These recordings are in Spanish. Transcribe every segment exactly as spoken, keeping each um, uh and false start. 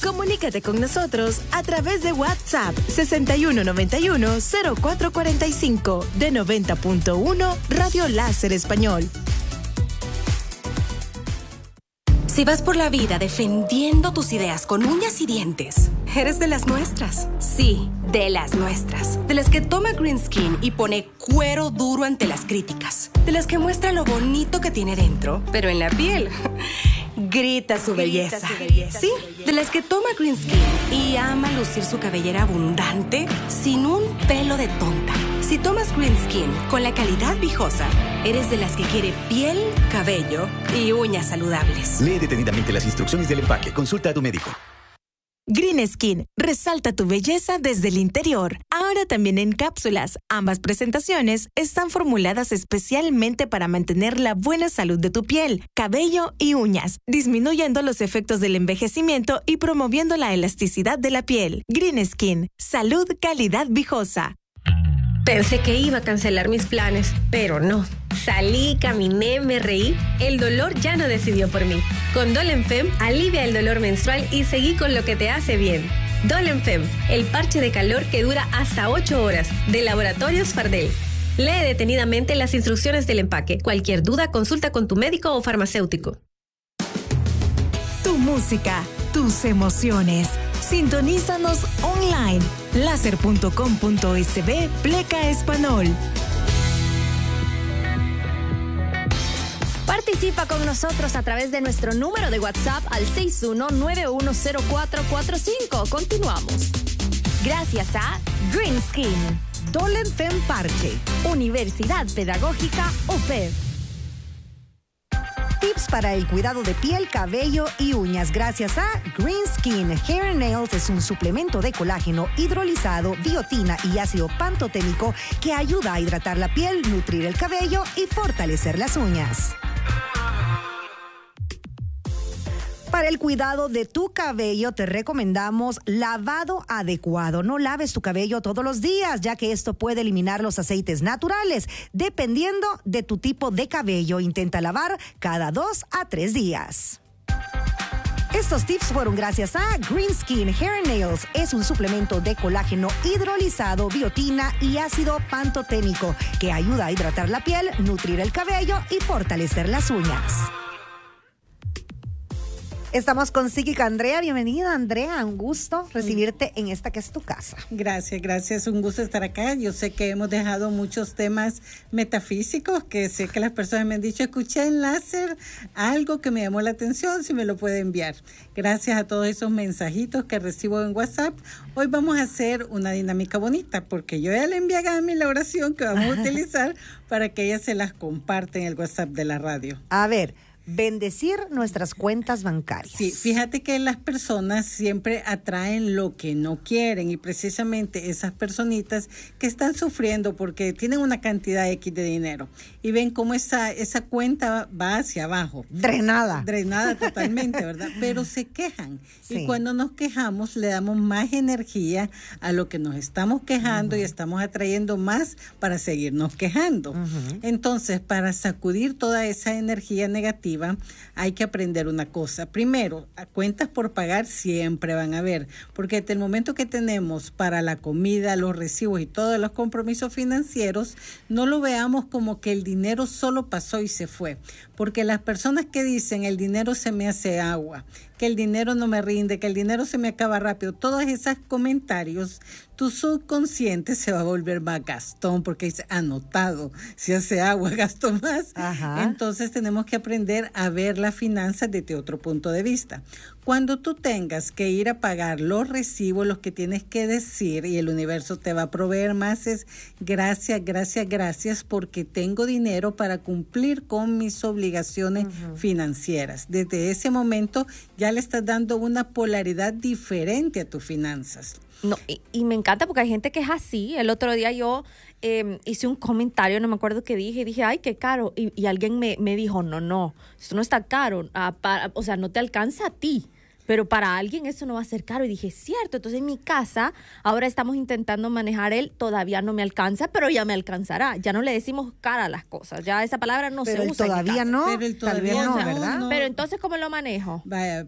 Comunícate con nosotros a través de WhatsApp sesenta y uno noventa y uno cero cuatro cuarenta y cinco de noventa punto uno Radio Láser Español. Si vas por la vida defendiendo tus ideas con uñas y dientes, eres de las nuestras. Sí, de las nuestras. De las que toma Green Skin y pone cuero duro ante las críticas. De las que muestra lo bonito que tiene dentro, pero en la piel grita su belleza. Grita su belleza. Sí, de las que toma Green Skin y ama lucir su cabellera abundante sin un pelo de tonta. Si tomas Green Skin con la calidad Vijosa, eres de las que quiere piel, cabello y uñas saludables. Lee detenidamente las instrucciones del empaque. Consulta a tu médico. Green Skin resalta tu belleza desde el interior. Ahora también en cápsulas. Ambas presentaciones están formuladas especialmente para mantener la buena salud de tu piel, cabello y uñas, disminuyendo los efectos del envejecimiento y promoviendo la elasticidad de la piel. Green Skin, salud, calidad Vijosa. Pensé que iba a cancelar mis planes, pero no. Salí, caminé, me reí. El dolor ya no decidió por mí. Con Dolenfem, alivia el dolor menstrual y seguí con lo que te hace bien. Dolenfem, el parche de calor que dura hasta ocho horas, de Laboratorios Fardel. Lee detenidamente las instrucciones del empaque. Cualquier duda, consulta con tu médico o farmacéutico. Tu música, tus emociones. Sintonízanos online. láser punto com punto es be Pleca Español. Participa con nosotros a través de nuestro número de WhatsApp al seis uno nueve uno cero cuatro cuatro cinco. Continuamos. Gracias a Green Skin, Dolenfem Parche, Universidad Pedagógica U P E B. Tips para el cuidado de piel, cabello y uñas gracias a Green Skin. Hair and Nails es un suplemento de colágeno hidrolizado, biotina y ácido pantoténico que ayuda a hidratar la piel, nutrir el cabello y fortalecer las uñas. Para el cuidado de tu cabello te recomendamos lavado adecuado. No laves tu cabello todos los días, ya que esto puede eliminar los aceites naturales. Dependiendo de tu tipo de cabello, intenta lavar cada dos a tres días. Estos tips fueron gracias a Green Skin Hair and Nails. Es un suplemento de colágeno hidrolizado, biotina y ácido pantoténico que ayuda a hidratar la piel, nutrir el cabello y fortalecer las uñas. Estamos con psíquica Andrea. Bienvenida, Andrea. Un gusto recibirte en esta que es tu casa. Gracias, gracias. Un gusto estar acá. Yo sé que hemos dejado muchos temas metafísicos que sé que las personas me han dicho, escuché en láser algo que me llamó la atención, si me lo puede enviar. Gracias a todos esos mensajitos que recibo en WhatsApp. Hoy vamos a hacer una dinámica bonita porque yo ya le envié a Gami la oración que vamos a utilizar para que ella se las comparte en el WhatsApp de la radio. A ver, bendecir nuestras cuentas bancarias. Sí, fíjate que las personas siempre atraen lo que no quieren y precisamente esas personitas que están sufriendo porque tienen una cantidad X de dinero y ven cómo esa, esa cuenta va hacia abajo. Drenada. Drenada totalmente, ¿verdad? Pero se quejan. Sí. Y cuando nos quejamos le damos más energía a lo que nos estamos quejando, uh-huh, y estamos atrayendo más para seguirnos quejando. Uh-huh. Entonces, para sacudir toda esa energía negativa, hay que aprender una cosa. Primero, cuentas por pagar siempre van a haber, porque desde el momento que tenemos para la comida, los recibos y todos los compromisos financieros, no lo veamos como que el dinero solo pasó y se fue, porque las personas que dicen el dinero se me hace agua, que el dinero no me rinde, que el dinero se me acaba rápido, todos esos comentarios, tu subconsciente se va a volver más gastón, porque dice, anotado, si hace agua gasto más. Ajá. Entonces tenemos que aprender a ver las finanzas desde otro punto de vista. Cuando tú tengas que ir a pagar los recibos, los que tienes que decir y el universo te va a proveer más es gracias, gracias, gracias porque tengo dinero para cumplir con mis obligaciones, uh-huh, financieras. Desde ese momento ya le estás dando una polaridad diferente a tus finanzas. No, y, y me encanta porque hay gente que es así. El otro día yo eh, hice un comentario, no me acuerdo qué dije, y dije, ay, qué caro. Y, y alguien me, me dijo, no, no, esto no está caro, ah, para, o sea, no te alcanza a ti. pero para alguien eso no va a ser caro. Y dije, cierto, entonces en mi casa ahora estamos intentando manejar el todavía no me alcanza, pero ya me alcanzará. Ya no le decimos cara a las cosas, ya esa palabra no pero se usa todavía en mi casa. no, pero el todavía tal vez no, no, ¿verdad? no. Pero entonces, ¿cómo lo manejo? Vaya.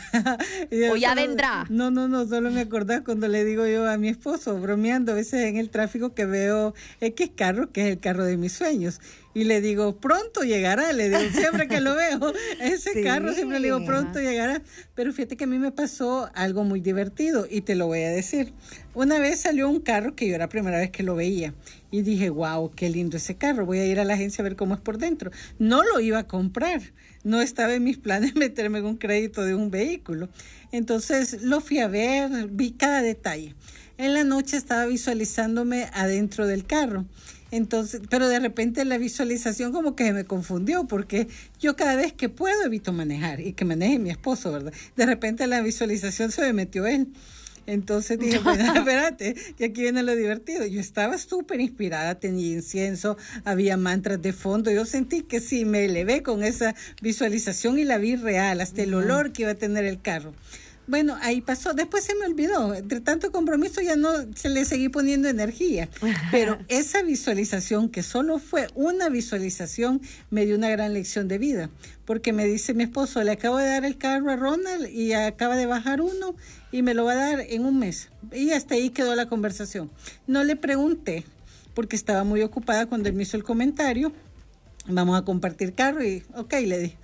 O ya solo, vendrá. No, no, no, solo me acordás cuando le digo yo a mi esposo, bromeando a veces en el tráfico, que veo X carro, que es el carro de mis sueños. Y le digo, pronto llegará, le digo, siempre que lo veo, ese sí. carro siempre le digo, pronto Ajá. llegará. Pero fíjate que a mí me pasó algo muy divertido y te lo voy a decir. Una vez salió un carro que yo era la primera vez que lo veía y dije, wow, qué lindo ese carro, voy a ir a la agencia a ver cómo es por dentro. No lo iba a comprar, no estaba en mis planes meterme en un crédito de un vehículo. Entonces lo fui a ver, vi cada detalle. En la noche estaba visualizándome adentro del carro. Entonces, pero de repente la visualización como que se me confundió, porque yo cada vez que puedo evito manejar y que maneje mi esposo, ¿verdad? De repente la visualización se me metió él. Entonces dije, bueno, espérate, que aquí viene lo divertido. Yo estaba súper inspirada, tenía incienso, había mantras de fondo. Yo sentí que sí, me elevé con esa visualización y la vi real, hasta el olor que iba a tener el carro. Bueno, ahí pasó. Después se me olvidó. Entre tanto compromiso ya no se le seguí poniendo energía. Pero esa visualización, que solo fue una visualización, me dio una gran lección de vida. Porque me dice mi esposo, le acabo de dar el carro a Ronald y acaba de bajar uno y me lo va a dar en un mes. Y hasta ahí quedó la conversación. No le pregunté, porque estaba muy ocupada cuando él me hizo el comentario. Vamos a compartir carro y ok, le dije.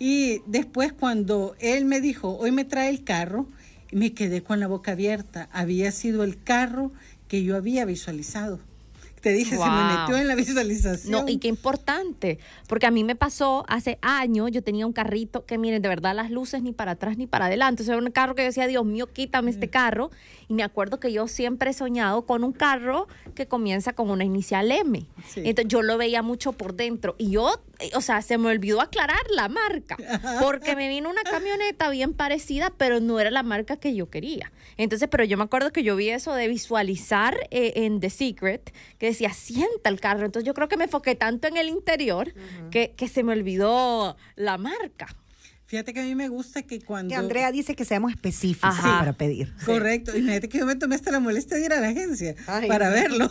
Y después cuando él me dijo, hoy me trae el carro, me quedé con la boca abierta. Había sido el carro que yo había visualizado. Te dije, wow. Se me metió en la visualización. No, y qué importante, porque a mí me pasó hace años, yo tenía un carrito que, miren, de verdad las luces ni para atrás ni para adelante. O sea, era un carro que yo decía, Dios mío, quítame este carro. Y me acuerdo que yo siempre he soñado con un carro que comienza con una inicial M. Sí. Entonces yo lo veía mucho por dentro. Y yo, o sea, se me olvidó aclarar la marca, porque me vino una camioneta bien parecida, pero no era la marca que yo quería. Entonces, pero yo me acuerdo que yo vi eso de visualizar eh, en The Secret, que decía, sienta el carro. Entonces yo creo que me enfoqué tanto en el interior uh-huh. que, que se me olvidó la marca. Fíjate que a mí me gusta que cuando... Que Andrea dice que seamos específicos Ajá. para pedir. Correcto. Y fíjate que yo me tomé hasta la molestia de ir a la agencia Ay, para no. verlo.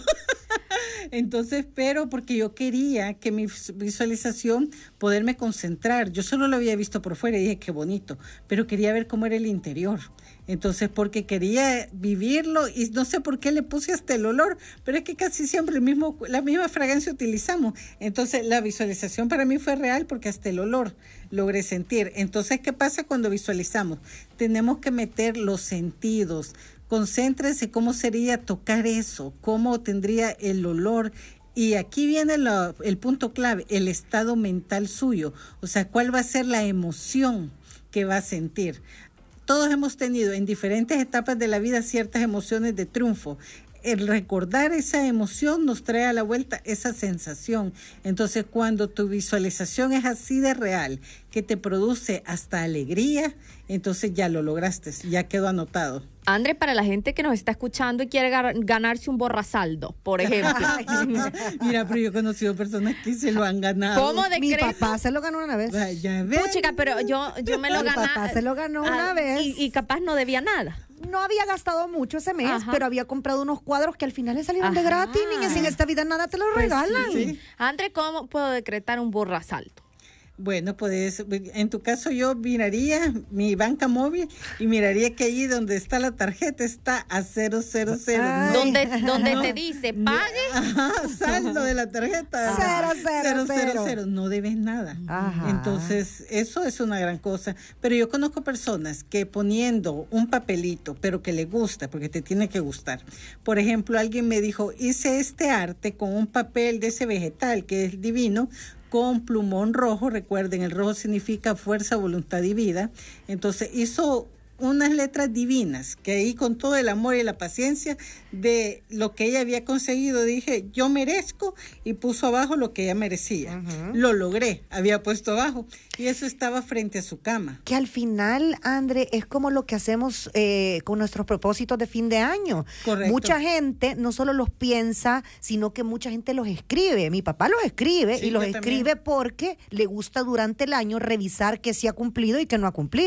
Entonces, pero porque yo quería que mi visualización, poderme concentrar. Yo solo lo había visto por fuera y dije, qué bonito. Pero quería ver cómo era el interior. Entonces, porque quería vivirlo y no sé por qué le puse hasta el olor, pero es que casi siempre el mismo, la misma fragancia utilizamos. Entonces, la visualización para mí fue real porque hasta el olor logré sentir. Entonces, ¿qué pasa cuando visualizamos? Tenemos que meter los sentidos. Concéntrense cómo sería tocar eso, cómo tendría el olor. Y aquí viene lo, el punto clave, el estado mental suyo. O sea, ¿cuál va a ser la emoción que va a sentir? Todos hemos tenido en diferentes etapas de la vida ciertas emociones de triunfo. El recordar esa emoción nos trae a la vuelta esa sensación. Entonces, cuando tu visualización es así de real, que te produce hasta alegría, entonces ya lo lograste, ya quedó anotado. André, para la gente que nos está escuchando y quiere gar- ganarse un borrasaldo, por ejemplo. Mira, pero yo he conocido personas que se lo han ganado. ¿Cómo de Mi crees? papá se lo ganó una vez. Ya ves. Puchica, pero yo, yo me lo gané. Mi papá se lo ganó una ah, vez. Y, y capaz no debía nada. No había gastado mucho ese mes, Ajá. pero había comprado unos cuadros que al final le salieron Ajá. de gratis. Niñas, en esta vida nada te lo Pues regalan. sí, sí. André, ¿cómo puedo decretar un borrasaldo? Bueno, pues en tu caso yo miraría mi banca móvil y miraría que allí donde está la tarjeta está a cero cero cero. Ay. Donde, donde no, te dice, pague. Ajá, saldo de la tarjeta. Cero, cero, cero. cero. No debes nada. Ajá. Entonces, eso es una gran cosa. Pero yo conozco personas que poniendo un papelito, pero que le gusta, porque te tiene que gustar. Por ejemplo, alguien me dijo, hice este arte con un papel de ese vegetal que es divino, con plumón rojo. Recuerden, el rojo significa fuerza, voluntad y vida. Entonces hizo unas letras divinas, que ahí con todo el amor y la paciencia de lo que ella había conseguido, dije, yo merezco, y puso abajo lo que ella merecía. Uh-huh. Lo logré, había puesto abajo, y eso estaba frente a su cama. Que al final, André, es como lo que hacemos eh, con nuestros propósitos de fin de año. Correcto. Mucha gente no solo los piensa, sino que mucha gente los escribe. Mi papá los escribe, sí, y los escribe también porque le gusta durante el año revisar qué sí ha cumplido y qué no ha cumplido.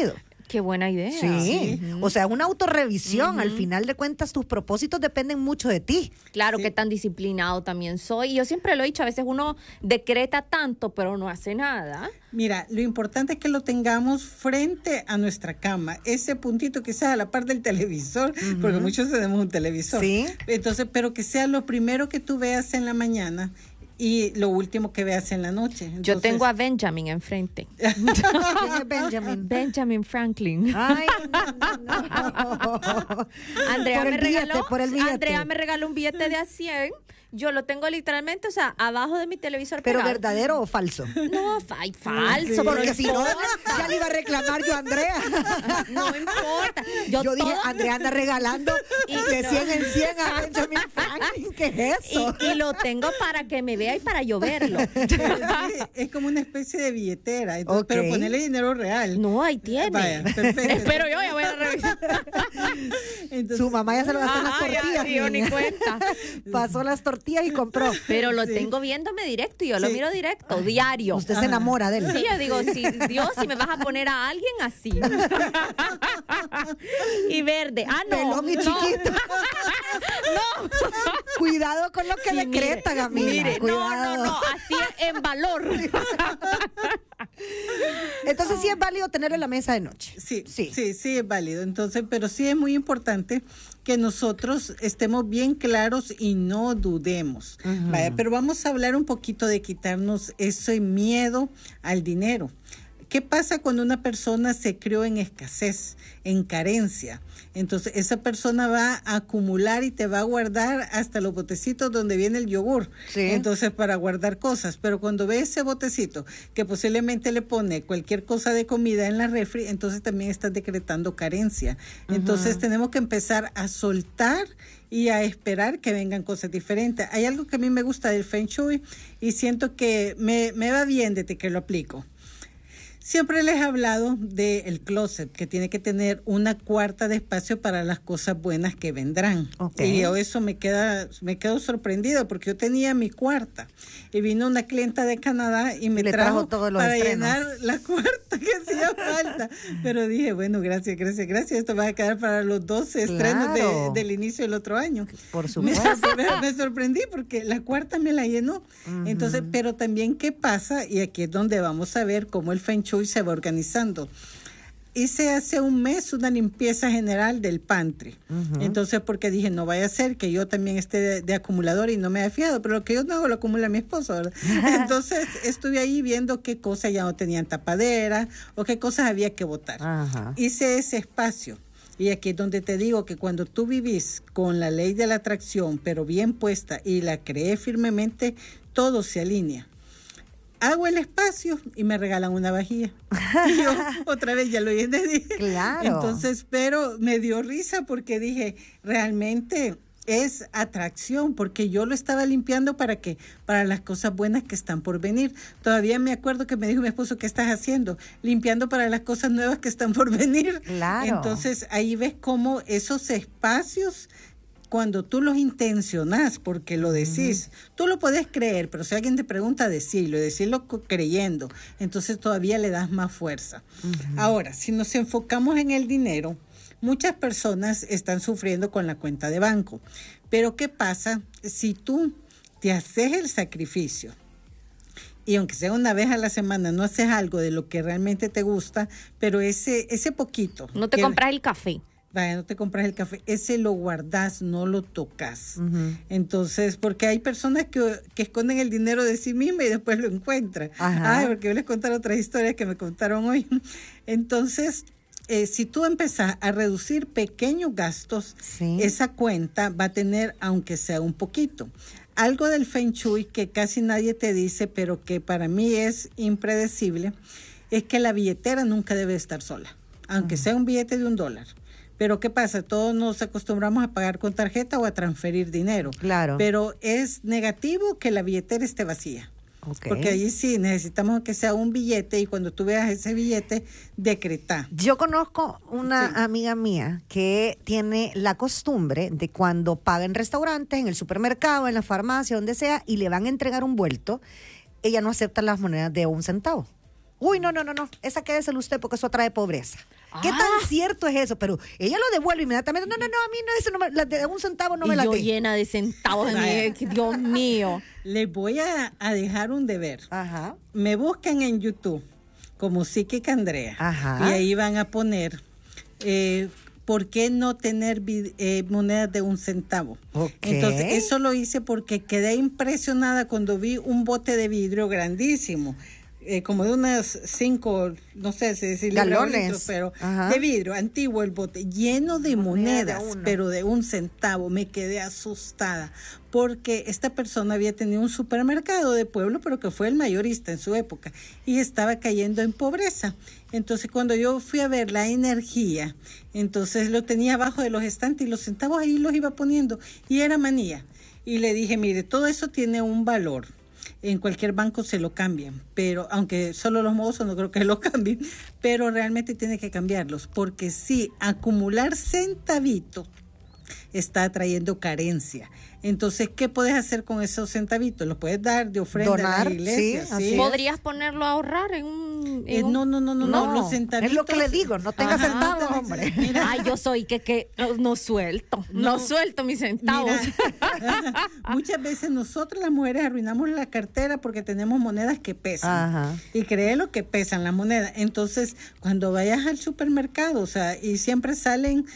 Qué buena idea. Sí, Sí. o sea, una autorrevisión. Ujú. Al final de cuentas, tus propósitos dependen mucho de ti. Claro, Sí. que tan disciplinado también soy. Y yo siempre lo he dicho, a veces uno decreta tanto, pero no hace nada. Mira, lo importante es que lo tengamos frente a nuestra cama, ese puntito que sea a la par del televisor, porque muchos tenemos un televisor. Sí. Entonces, pero que sea lo primero que tú veas en la mañana y lo último que veas en la noche. Yo Entonces, tengo a Benjamin enfrente. ¿Quién es Benjamin? Benjamin Franklin. Ay, no, no, no. Andrea Por el me billete, regaló, por el billete. Andrea me regaló un billete de a cien. Yo lo tengo literalmente, o sea, abajo de mi televisor ¿Pero pegado. verdadero o falso? No, ay, falso. Porque no si no, importa. ya le iba a reclamar yo a Andrea. No importa. Yo, Yo, dije, todo- Andrea anda regalando Y de no. cien en cien a Benjamin Franklin. ¿Qué es eso? y, y lo tengo para que me vea y para yo verlo. sí, es como una especie de billetera, entonces, Ok. pero ponerle dinero real. No, ahí tiene. Vaya, perfecto. Espero yo, ya voy a revisar. Entonces, Su mamá ya se lo gastó en las Ajá, ya, tortillas. sí, yo ni niña. cuenta. Pasó las tortillas y compró. Pero lo Sí. tengo viéndome directo y yo lo Sí. miro directo, diario. Usted se enamora de él. Sí, yo digo, si Dios, si me vas a poner a alguien así. Y verde. Ah, no. Pelón y no. chiquito. Cuidado con lo que Sí, decretan, mire, amiga. mire, no, Cuidado. no, no, así en valor. Entonces sí es válido tenerlo en la mesa de noche. Sí, Sí. sí, sí, es válido. Entonces, pero sí es muy importante que nosotros estemos bien claros y no dudemos. Vaya, pero vamos a hablar un poquito de quitarnos ese miedo al dinero. ¿Qué pasa cuando una persona se crió en escasez, en carencia? Entonces, esa persona va a acumular y te va a guardar hasta los botecitos donde viene el yogur. Sí. Entonces, para guardar cosas. Pero cuando ve ese botecito que posiblemente le pone cualquier cosa de comida en la refri, entonces también estás decretando carencia. Entonces, tenemos que empezar a soltar y a esperar que vengan cosas diferentes. Hay algo que a mí me gusta del Feng Shui y siento que me, me va bien desde que lo aplico. Siempre les he hablado del closet, que tiene que tener una cuarta de espacio para las cosas buenas que vendrán. Ok. Y yo eso me queda, me quedo sorprendida porque yo tenía mi cuarta y vino una clienta de Canadá y me Le trajo, trajo todos los para estrenos. llenar la cuarta que hacía falta. Pero dije, bueno, gracias, gracias, gracias. Esto va a quedar para los doce estrenos Claro. de- del inicio del otro año. Por Me, supuesto. sorpre- me sorprendí porque la cuarta me la llenó. Entonces, pero también qué pasa, y aquí es donde vamos a ver cómo el Feng Shui se va organizando. Hice hace un mes una limpieza general del pantry. Entonces, porque dije, no vaya a ser que yo también esté de, de acumulador y no me haya fijado, pero lo que yo no hago lo acumula mi esposo, ¿verdad? Entonces, estuve ahí viendo qué cosas ya no tenían tapadera o qué cosas había que botar. Ajá. Hice ese espacio. Y aquí es donde te digo que cuando tú vivís con la ley de la atracción, pero bien puesta y la crees firmemente, todo se alinea. Hago el espacio y me regalan una vajilla. Y yo otra vez ya lo llené. Dije. Claro. Entonces, pero me dio risa porque dije, realmente es atracción, porque yo lo estaba limpiando para que para las cosas buenas que están por venir. Todavía me acuerdo que me dijo mi esposo, ¿qué estás haciendo? Limpiando para las cosas nuevas que están por venir. Claro. Entonces, ahí ves cómo esos espacios, cuando tú los intencionas, porque lo decís, tú lo puedes creer, pero si alguien te pregunta, decirlo, y decirlo co- creyendo, entonces todavía le das más fuerza. Ahora, si nos enfocamos en el dinero, muchas personas están sufriendo con la cuenta de banco, pero ¿qué pasa si tú te haces el sacrificio? Y aunque sea una vez a la semana, no haces algo de lo que realmente te gusta, pero ese, ese poquito. No te que- compras el café. Vaya, no te compras el café, ese lo guardas, no lo tocas. Entonces, porque hay personas que, que esconden el dinero de sí misma y después lo encuentran. Ajá. Ay, porque yo les contaré otras historias que me contaron hoy. Entonces, eh, si tú empezás a reducir pequeños gastos, Sí. esa cuenta va a tener, aunque sea un poquito. Algo del Feng Shui que casi nadie te dice, pero que para mí es impredecible, es que la billetera nunca debe estar sola, aunque sea un billete de un dólar. Pero ¿qué pasa? Todos nos acostumbramos a pagar con tarjeta o a transferir dinero. Claro. Pero es negativo que la billetera esté vacía. Ok. Porque allí sí necesitamos que sea un billete y cuando tú veas ese billete, decreta. Yo conozco una Sí. amiga mía que tiene la costumbre de cuando paga en restaurantes, en el supermercado, en la farmacia, donde sea, y le van a entregar un vuelto, ella no acepta las monedas de un centavo. Uy, no, no, no, no, esa quédesela usted porque eso trae pobreza. ¿Qué Ah. tan cierto es eso? Pero ella lo devuelve inmediatamente. No, no, no, a mí no, eso no me, la de un centavo no y me la yo dé. llena de centavos en mi, Dios mío. Les voy a, a dejar un deber. Ajá. Me buscan en YouTube como Psíquica Andrea. Ajá. Y ahí van a poner eh, ¿por qué no tener vid- eh, monedas de un centavo? Ok. Entonces, eso lo hice porque quedé impresionada cuando vi un bote de vidrio grandísimo. Eh, como de unas cinco, no sé si decirle Galones. litros, pero Ajá. de vidrio, antiguo el bote, lleno de Moneda de monedas, uno. pero de un centavo. Me quedé asustada porque esta persona había tenido un supermercado de pueblo, pero que fue el mayorista en su época y estaba cayendo en pobreza. Entonces, cuando yo fui a ver la energía, entonces lo tenía abajo de los estantes y los centavos ahí los iba poniendo y era manía. Y le dije, mire, todo eso tiene un valor. En cualquier banco se lo cambian, pero aunque solo los mozos no creo que lo cambien, pero realmente tiene que cambiarlos, porque sí, acumular centavitos está trayendo carencia. Entonces, ¿qué puedes hacer con esos centavitos? Los puedes dar de ofrenda Donar, a la iglesia. sí, así es. ¿Podrías ponerlo a ahorrar en un...? en Eh, un- no, no, no, no, no, los centavitos. Es lo que le digo, no tenga Ajá, centavos, no, hombre. mira, Ay, yo soy que, que no, no suelto, no, No. suelto mis centavos. Mira, muchas veces nosotros las mujeres arruinamos la cartera porque tenemos monedas que pesan. Ajá. Y créelo que pesan las monedas. Entonces, cuando vayas al supermercado, o sea, y siempre salen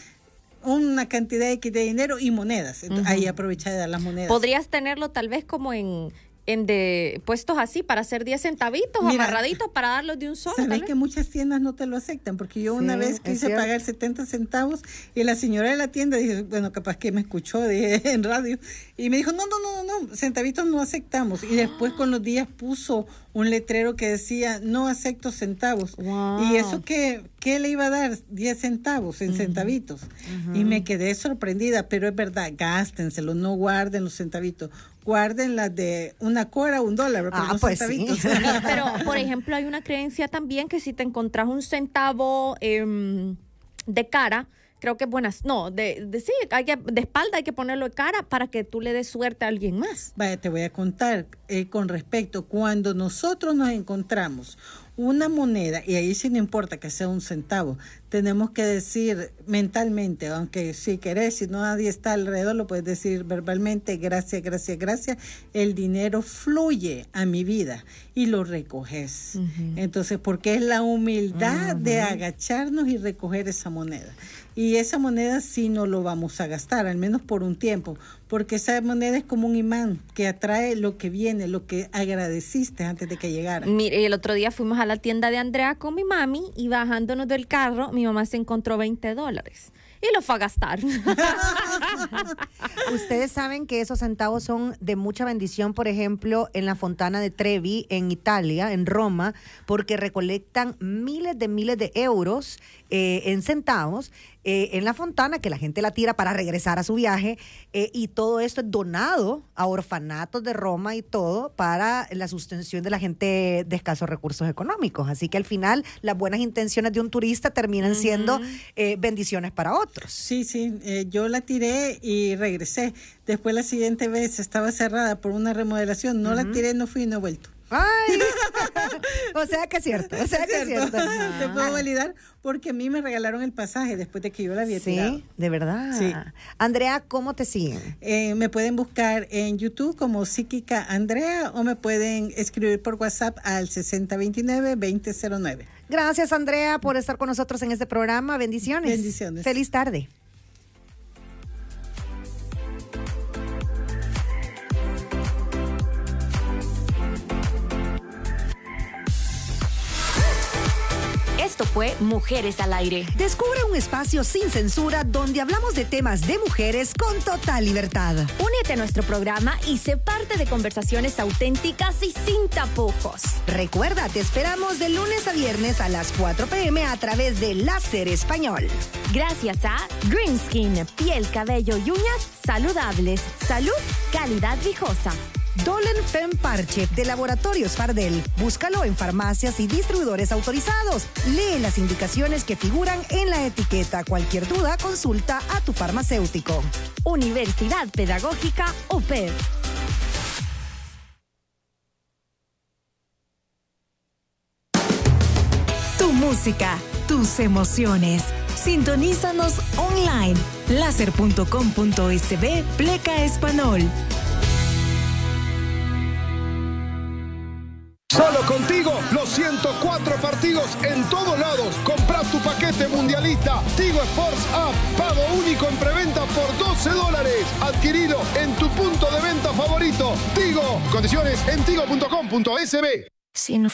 una cantidad X de dinero y monedas. Entonces, ahí aprovecha de dar las monedas. Podrías tenerlo tal vez como en, en de puestos así para hacer diez centavitos Mira, amarraditos para darlos de un solo. Sabes tal que vez. muchas tiendas no te lo aceptan, porque yo Sí, una vez es quise cierto. pagar setenta centavos y la señora de la tienda dijo, bueno, capaz que me escuchó dije, en radio, y me dijo, no, no, no, no, no, centavitos no aceptamos. Y después con los días puso un letrero que decía, no acepto centavos. Wow. Y eso que, ¿qué le iba a dar? diez centavos en centavitos. Y me quedé sorprendida, pero es verdad, gástenselo, no guarden los centavitos. Guarden las de una cora, un dólar, pero Ah, no pues centavitos. sí. Pero, por ejemplo, hay una creencia también que si te encontrás un centavo em, de cara, creo que es buena. No, de, de sí, hay que, de espalda hay que ponerlo de cara para que tú le des suerte a alguien más. Vaya, te voy a contar eh, con respecto, cuando nosotros nos encontramos una moneda, y ahí sí no importa que sea un centavo, tenemos que decir mentalmente, aunque si querés, si no nadie está alrededor, lo puedes decir verbalmente, gracias, gracias, gracias, el dinero fluye a mi vida y lo recoges. Uh-huh. Entonces, porque es la humildad uh-huh. de agacharnos y recoger esa moneda. Y esa moneda sí no lo vamos a gastar, al menos por un tiempo, porque esa moneda es como un imán que atrae lo que viene, lo que agradeciste antes de que llegara. Mire, el otro día fuimos a la tienda de Andrea con mi mami y bajándonos del carro, mi mamá se encontró veinte dólares. Y lo fue a gastar. Ustedes saben que esos centavos son de mucha bendición, por ejemplo, en la Fontana de Trevi, en Italia, en Roma, porque recolectan miles de miles de euros eh, en centavos eh, en la fontana, que la gente la tira para regresar a su viaje, eh, y todo esto es donado a orfanatos de Roma y todo para la sustención de la gente de escasos recursos económicos. Así que al final las buenas intenciones de un turista terminan uh-huh. siendo eh, bendiciones para otros. Sí, sí, eh, yo la tiré y regresé. Después la siguiente vez estaba cerrada por una remodelación, no uh-huh. la tiré, no fui y no he vuelto. Ay, o sea que es cierto, o sea que es cierto. Te puedo validar porque a mí me regalaron el pasaje después de que yo la había sí, tirado. Sí, de verdad. Sí. Andrea, ¿cómo te siguen? Eh, me pueden buscar en YouTube como Psíquica Andrea o me pueden escribir por WhatsApp al sesenta veintinueve veinte cero nueve. Gracias, Andrea, por estar con nosotros en este programa. Bendiciones. Bendiciones. Feliz tarde. Esto fue Mujeres al Aire. Descubre un espacio sin censura donde hablamos de temas de mujeres con total libertad. Únete a nuestro programa y sé parte de conversaciones auténticas y sin tapujos. Recuerda, te esperamos de lunes a viernes a las cuatro p.m. a través de Láser Español. Gracias a Green Skin, piel, cabello y uñas saludables. Salud, calidad viejosa. Dolen Fem Parche de Laboratorios Fardel. Búscalo en farmacias y distribuidores autorizados. Lee las indicaciones que figuran en la etiqueta. Cualquier duda, consulta a tu farmacéutico. Universidad Pedagógica U P E B. Tu música, tus emociones. Sintonízanos online. láser punto com punto es be pleca español. Solo contigo, los ciento cuatro partidos en todos lados. Compra tu paquete mundialista. Tigo Sports App. Pago único en preventa por doce dólares. Adquirido en tu punto de venta favorito. Tigo. Condiciones en tigo punto com punto es be. Si no